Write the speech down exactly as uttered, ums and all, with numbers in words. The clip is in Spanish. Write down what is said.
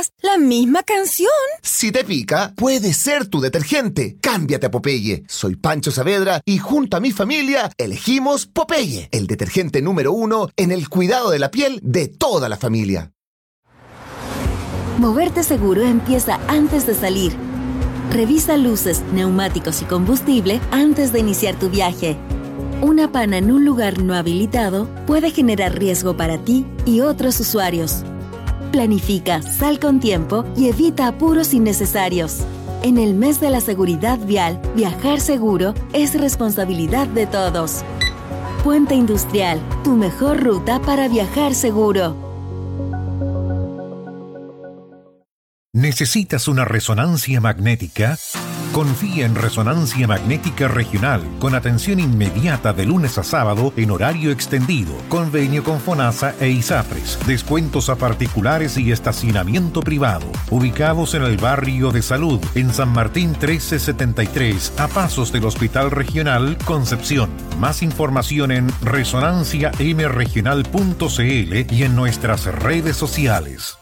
cantas la misma canción. Si te pica, puede ser tu detergente. Cámbiate a Popeye. Soy Pancho Saavedra y junto a mi familia elegimos Popeye, el detergente número uno en el cuidado de la piel de toda la familia. Moverte seguro empieza antes de salir. Revisa luces, neumáticos y combustible antes de iniciar tu viaje. Una pana en un lugar no habilitado puede generar riesgo para ti y otros usuarios. Planifica, sal con tiempo y evita apuros innecesarios. En el mes de la seguridad vial, viajar seguro es responsabilidad de todos. Puente Industrial, tu mejor ruta para viajar seguro. ¿Necesitas una resonancia magnética? Confía en Resonancia Magnética Regional, con atención inmediata de lunes a sábado en horario extendido, convenio con FONASA e ISAPRES, descuentos a particulares y estacionamiento privado. Ubicados en el barrio de Salud, en San Martín trece setenta y tres, a pasos del Hospital Regional Concepción. Más información en resonancia m regional punto c l y en nuestras redes sociales.